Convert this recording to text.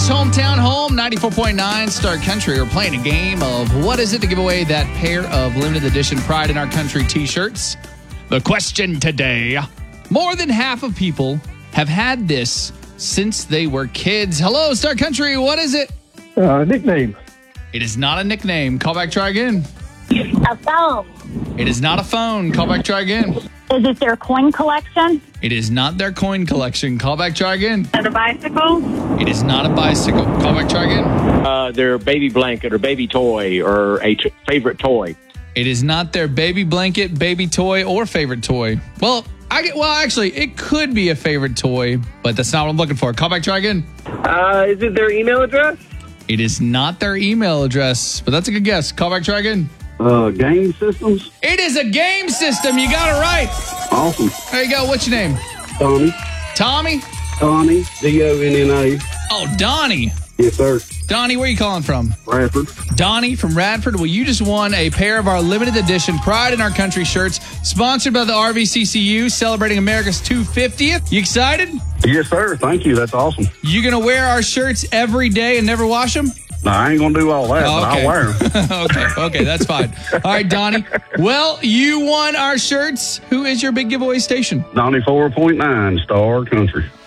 hometown home, 94.9 Star Country. We're playing a game of what is it to give away that pair of limited edition Pride in Our Country t-shirts. The question today, more than half of people have had this since they were kids. Hello, Star Country. What is it? Nickname. It is not a nickname. Call back, try again. A phone. It is not a phone. Call back, try again. Is it their coin collection? It is not their coin collection. Call back, try again. Is it a bicycle? It is not a bicycle. Call back, try again. Their baby blanket or baby toy or a favorite toy. It is not their baby blanket, baby toy, or favorite toy. Well, actually, it could be a favorite toy, but that's not what I'm looking for. Call back, try again. Is it their email address? It is not their email address, but that's a good guess. Call back, try again. Game systems. It is a game system. You got it right. Awesome. There you go. What's your name? Tommy. Tommy? Donnie. Donna. Oh, Donnie. Yes, sir. Donnie, where are you calling from? Radford. Donnie from Radford. Well, you just won a pair of our limited edition Pride in Our Country shirts, sponsored by the RVCCU, celebrating America's 250th. You excited? Yes, sir. Thank you. That's awesome. You going to wear our shirts every day and never wash them? No, I ain't going to do all that, but I'll wear them. Okay, that's fine. All right, Donnie. Well, you won our shirts. Who is your big giveaway station? 94.9 Star Country.